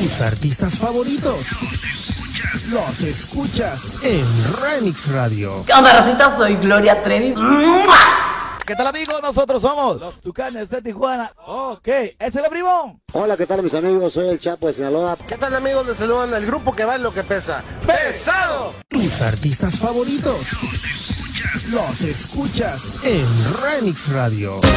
Tus artistas favoritos los escuchas en Remix Radio. ¿Qué onda, racita? Soy Gloria Trevi. ¿Qué tal, amigos? Nosotros somos los Tucanes de Tijuana. Ok, ¿es el primo? Hola, ¿qué tal, mis amigos? Soy el Chapo de Sinaloa. ¿Qué tal, amigos? Les saludan el grupo que vale lo que pesa. ¡Pesado! Tus artistas favoritos los escuchas en Remix Radio.